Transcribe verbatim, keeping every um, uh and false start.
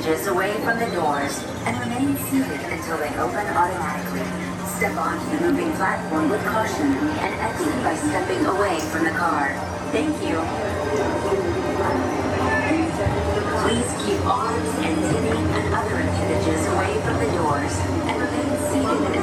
appendages away from the doors and remain seated until they open automatically. Step onto the moving platform with caution and exit by stepping away from the car. Thank you. Please keep arms and titty and other appendages away from the doors and remain seated